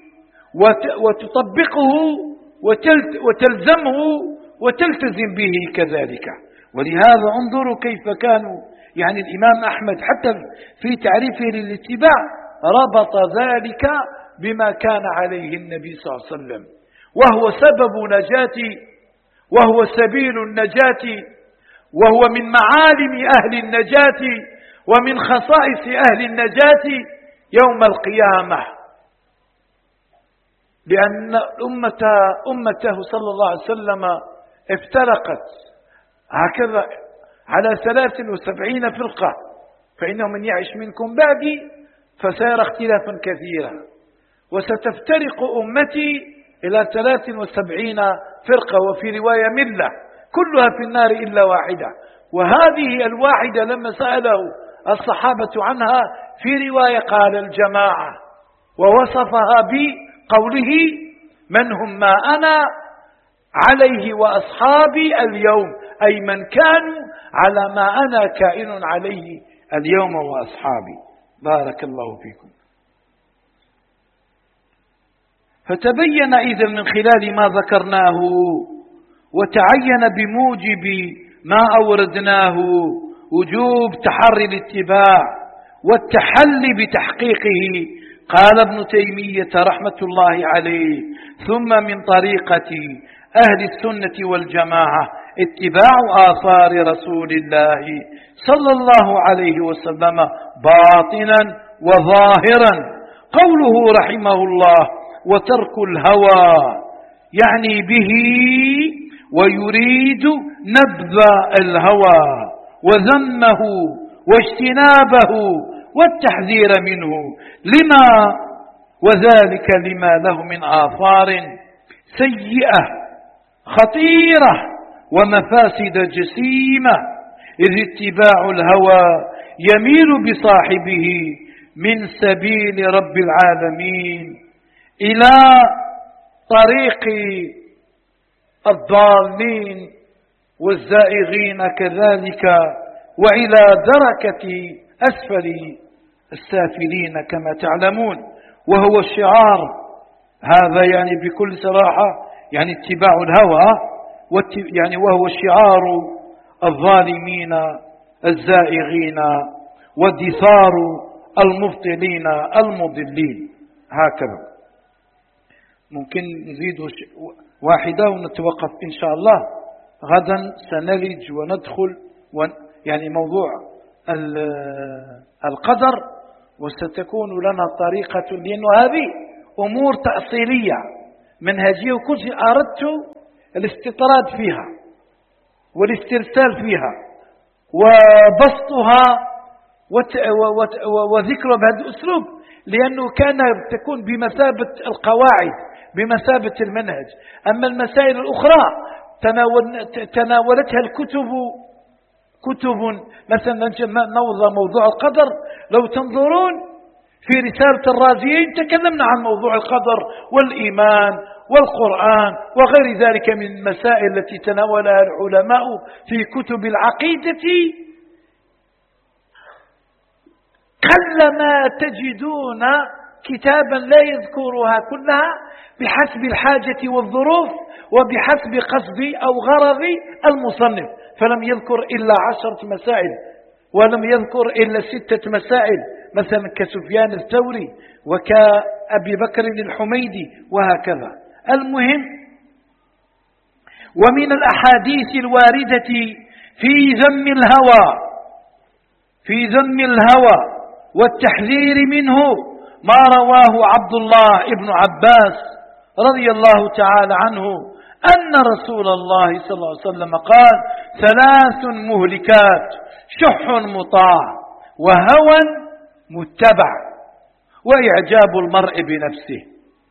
S1: وتطبقه وتلزمه وتلتزم به كذلك. ولهذا انظروا كيف كانوا، يعني الإمام أحمد حتى في تعريفه للاتباع ربط ذلك بما كان عليه النبي صلى الله عليه وسلم، وهو سبب نجاة، وهو سبيل النجاة، وهو من معالم أهل النجاة ومن خصائص أهل النجاة يوم القيامة. لأن أمة أمته صلى الله عليه وسلم افترقت هكذا على ثلاث وسبعين فرقة، فإنه من يعش منكم بعدي فسيرى اختلافا كثيرا، وستفترق أمتي إلى ثلاث وسبعين فرقة، وفي رواية ملة كلها في النار إلا واحدة. وهذه الواحدة لما سأله الصحابة عنها في رواية قال الجماعة، ووصفها بقوله: من هم ما أنا عليه وأصحابي اليوم، أي من كانوا على ما أنا كائن عليه اليوم وأصحابي. بارك الله فيكم. فتبين إذن من خلال ما ذكرناه وتعين بموجب ما أوردناه وجوب تحري الاتباع والتحلي بتحقيقه. قال ابن تيمية رحمة الله عليه: ثم من طريقة أهل السنة والجماعة اتباع آثار رسول الله صلى الله عليه وسلم باطنا وظاهرا. قوله رحمه الله: وترك الهوى، يعني به ويريد نبذ الهوى وذمه واجتنابه والتحذير منه. لما؟ وذلك لما له من آثار سيئة خطيرة ومفاسد جسيمة، إذ اتباع الهوى يميل بصاحبه من سبيل رب العالمين إلى طريق الضالين والزائغين كذلك، وإلى دركة أسفل السافلين كما تعلمون. وهو الشعار هذا يعني بكل صراحة يعني اتباع الهوى، يعني وهو شعار الظالمين الزائغين ودثار المبطلين المضلين. هكذا ممكن نزيد واحدة ونتوقف إن شاء الله. غدا سنلج وندخل ون يعني موضوع القدر، وستكون لنا طريقة، لأنه هذه أمور تأصيلية منهجية، وكل شيء أردت الاستطراد فيها والاسترسال فيها وبسطها وذكرها بهذا الأسلوب، لأنه كان تكون بمثابة القواعد، بمثابة المنهج. أما المسائل الأخرى تناولتها الكتب، كتب مثلا نوضع موضوع القدر، لو تنظرون في رسالة الرازيين تكلمنا عن موضوع القدر والإيمان والقرآن وغير ذلك من المسائل التي تناولها العلماء في كتب العقيدة. قلما تجدون كتابا لا يذكرها كلها بحسب الحاجة والظروف وبحسب قصد أو غرض المصنف، فلم يذكر إلا عشرة مسائل ولم يذكر إلا ستة مسائل، مثلا كسفيان الثوري وكأبي بكر الحميدي وهكذا. المهم، ومن الأحاديث الواردة في ذم الهوى في ذم الهوى والتحذير منه ما رواه عبد الله بن عباس رضي الله تعالى عنه أن رسول الله صلى الله عليه وسلم قال: ثلاث مهلكات، شح مطاع وهوى متبع وإعجاب المرء بنفسه.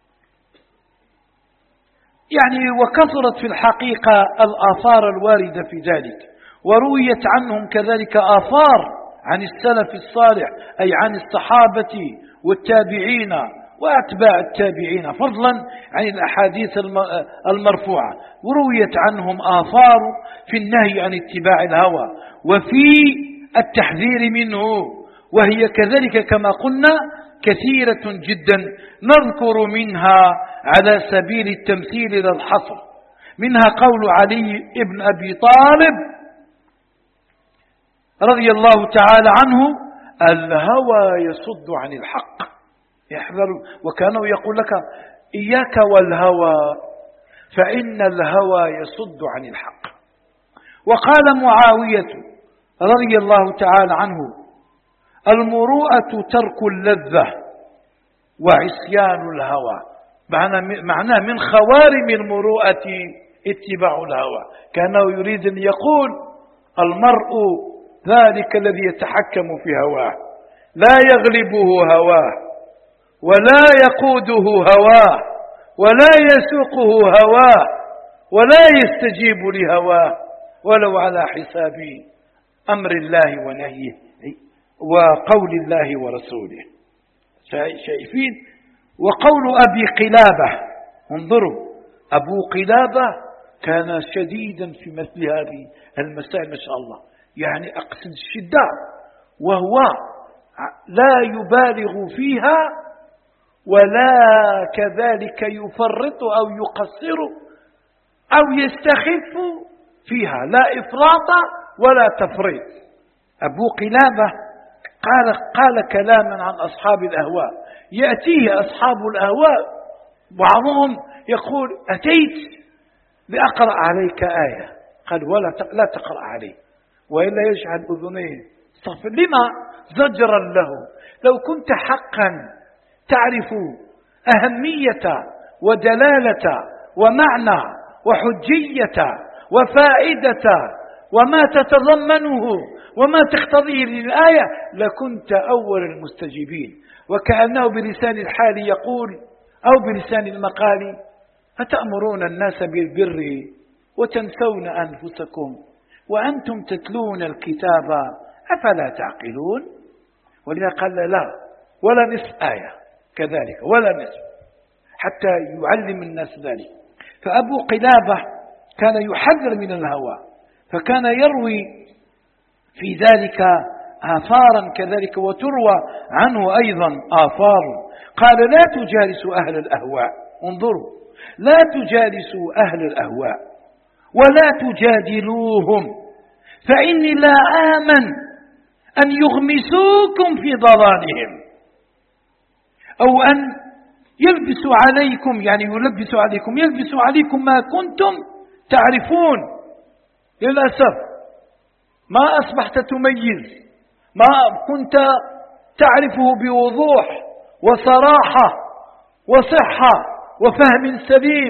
S1: يعني وكثرت في الحقيقة الآثار الواردة في ذلك، ورويت عنهم كذلك آثار عن السلف الصالح، أي عن الصحابة والتابعين وأتباع التابعين، فضلا عن الأحاديث المرفوعة، ورويت عنهم آثار في النهي عن اتباع الهوى وفي التحذير منه، وهي كذلك كما قلنا كثيرة جدا، نذكر منها على سبيل التمثيل للحصر. منها قول علي بن أبي طالب رضي الله تعالى عنه: الهوى يصد عن الحق، يحذروا. وكانوا يقول لك: إياك والهوى فإن الهوى يصد عن الحق. وقال معاوية رضي الله تعالى عنه: المروءة ترك اللذة وعصيان الهوى. معناه من خوارم المروءة اتباع الهوى. كانه يريد أن يقول: المرء ذلك الذي يتحكم في هواه، لا يغلبه هواه ولا يقوده هواه ولا يسوقه هواه ولا يستجيب لهواه ولو على حساب أمر الله ونهيه وقول الله ورسوله. شايفين؟ وقول أبي قلابة، انظروا، أبو قلابة كان شديدا في مثل هذه المسائل ما شاء الله، يعني أقصد الشدة، وهو لا يبالغ فيها ولا كذلك يفرط أو يقصر أو يستخف فيها، لا إفراط ولا تفريط. أبو قلابة قال, قال كلاما عن أصحاب الأهواء، يأتيه أصحاب الأهواء بعضهم يقول: أتيت لأقرأ عليك آية، قال: ولا لا تقرأ عليه وإلا يجعل أذنيه صف. لما؟ زجرا له. لو كنت حقا تعرف أهمية ودلالة ومعنى وحجية وفائدة وما تتضمنه وما تقتضيه للآية لكنت أول المستجيبين. وكأنه بلسان الحال يقول أو بلسان المقال: أتأمرون الناس بالبر وتنسون أنفسكم وأنتم تتلون الكتاب أفلا تعقلون؟ ولذا قال: لا ولا نصف آية كذلك ولا نصف، حتى يعلم الناس ذلك. فأبو قلابة كان يحذر من الهوى، فكان يروي في ذلك آثارا كذلك، وتروى عنه أيضا آثار. قال: لا تجالسوا أهل الأهواء، انظروا، لا تجالسوا أهل الأهواء ولا تجادلوهم، فإني لا آمن أن يغمسوكم في ضلالهم أو أن يلبسوا عليكم، يعني يلبسوا عليكم يلبسوا عليكم ما كنتم تعرفون. للأسف ما أصبحت تميز ما كنت تعرفه بوضوح وصراحة وصحة وفهم سليم،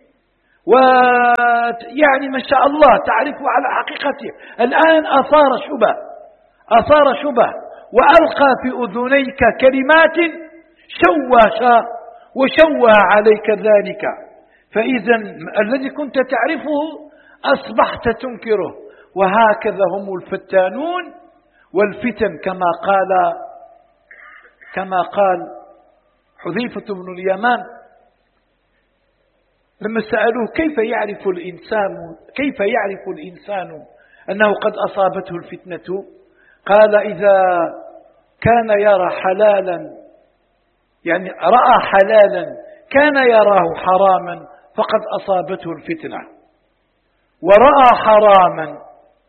S1: ويعني ما شاء الله تعرفه على حقيقته، الآن أثار شبه أثار شبه وألقى في أذنيك كلمات شوش وشوه عليك ذلك، فإذا الذي كنت تعرفه أصبحت تنكره. وهكذا هم الفتانون والفتن، كما قال كما قال حذيفة بن اليمان لما سألوه كيف يعرف الإنسان كيف يعرف الإنسان أنه قد أصابته الفتنة؟ قال إذا كان يرى حلالا، يعني رأى حلالا كان يراه حراما فقد أصابته الفتنة، ورأى حراما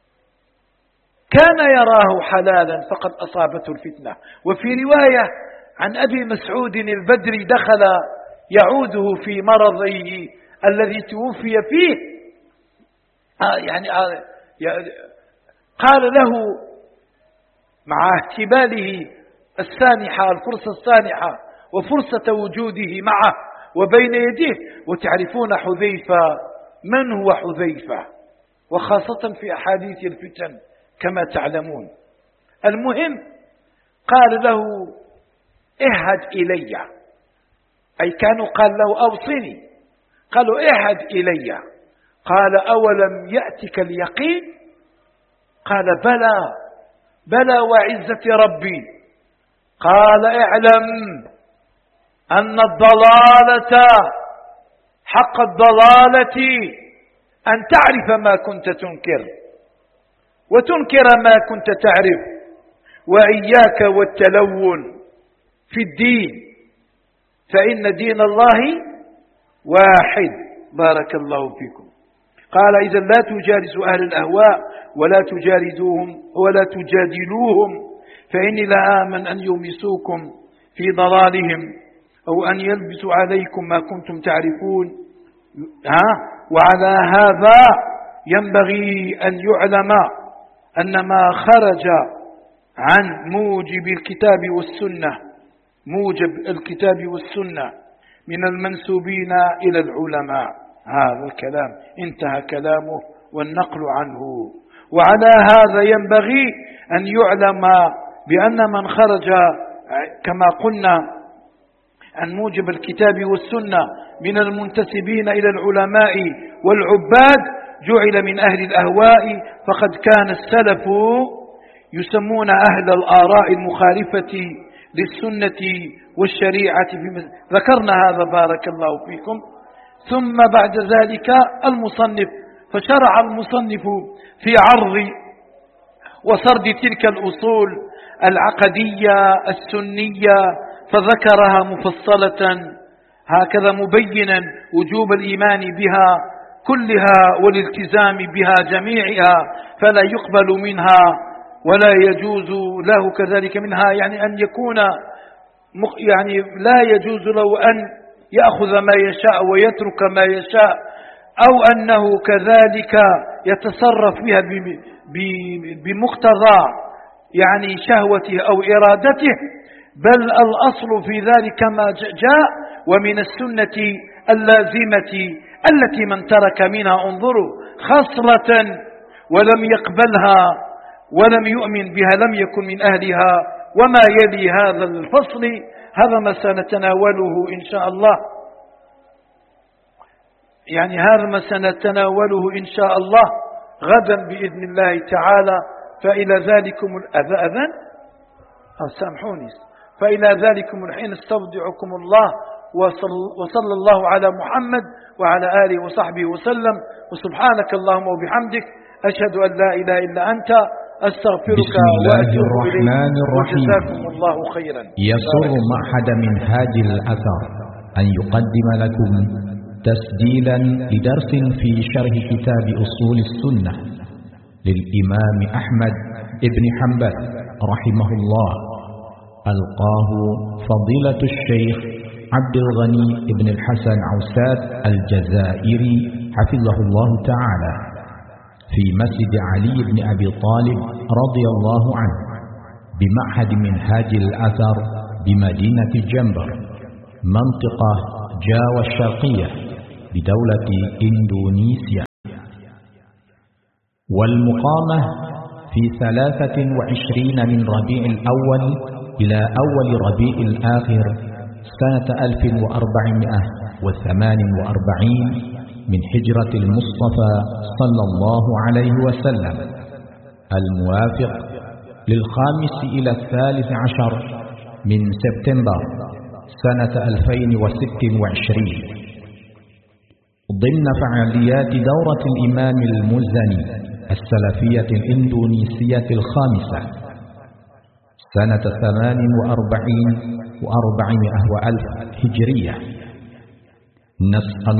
S1: كان يراه حلالا فقد أصابته الفتنة. وفي رواية عن أبي مسعود البدري دخل يعوده في مرضه الذي توفي فيه، آه يعني آه قال له مع اهتباله السانحة، الفرصة السانحة وفرصة وجوده معه وبين يديه، وتعرفون حذيفة من هو حذيفة، وخاصة في أحاديث الفتن كما تعلمون. المهم قال له اهد إلي، أي كانوا قال له أوصني، قالوا اهد إلي. قال أولم يأتك اليقين؟ قال بلى بلى وعزة ربي. قال اعلم أن الضلالة حق الضلالة أن تعرف ما كنت تنكر وتنكر ما كنت تعرف، وإياك والتلون في الدين فإن دين الله واحد. بارك الله فيكم. قال إذا لا تجالسوا أهل الأهواء ولا تجالدوهم ولا تجادلوهم فإني لا آمن أن يمسوكم في ضلالهم أو أن يلبسوا عليكم ما كنتم تعرفون. ها وعلى هذا ينبغي أن يعلم أن ما خرج عن موجب الكتاب والسنة موجب الكتاب والسنة من المنسوبين إلى العلماء، هذا الكلام انتهى كلامه والنقل عنه. وعلى هذا ينبغي أن يعلم بأن من خرج كما قلنا عن موجب الكتاب والسنة من المنتسبين إلى العلماء والعباد جعل من أهل الأهواء، فقد كان السلف يسمون أهل الآراء المخالفة للسنة والشريعة. ذكرنا هذا بارك الله فيكم. ثم بعد ذلك المصنف فشرع المصنف في عرض وسرد تلك الأصول العقدية السنية، فذكرها مفصلة هكذا مبينا وجوب الإيمان بها كلها والالتزام بها جميعها، فلا يقبل منها ولا يجوز له كذلك منها، يعني أن يكون يعني لا يجوز له أن يأخذ ما يشاء ويترك ما يشاء، أو أنه كذلك يتصرف بها بمقتضى يعني شهوته أو إرادته، بل الأصل في ذلك ما جاء ومن السنة اللازمة التي من ترك منها انظروا خصلة ولم يقبلها ولم يؤمن بها لم يكن من أهلها. وما يلي هذا الفصل هذا ما سنتناوله إن شاء الله، يعني هذا ما سنتناوله إن شاء الله غدا بإذن الله تعالى. فإلى ذلكم الأذان أو سامحوني فإلى ذلكم الحين استودعكم الله، وصلى الله على محمد وعلى آله وصحبه وسلم، وسبحانك اللهم وبحمدك أشهد أن لا إله إلا أنت أستغفرك وأتوب إليك، وجزاكم الله خيرا.
S2: يسر معهد منهاج الأثر أن يقدم لكم تسجيلا لدرس في شرح كتاب أصول السنة للإمام أحمد بن حنبل رحمه الله، ألقاه فضيلة الشيخ عبد الغني بن الحسن عوسات الجزائري حفظه الله تعالى في مسجد علي بن أبي طالب رضي الله عنه بمعهد منهاج الأثر بمدينة جنبر منطقة جاوة الشرقية بدولة إندونيسيا، والمقامة في ثلاثة وعشرين من ربيع الأول إلى أول ربيع الآخر سنة ألف وأربعمائة وثمان وأربعين من هجرة المصطفى صلى الله عليه وسلم، الموافق للخامس إلى الثالث عشر من سبتمبر سنة ألفين وست وعشرين، ضمن فعاليات دورة الإمام المزني السلفية الإندونيسية الخامسة سنة ثمان وأربعين وأربعمائة وألف هجرية. نسأل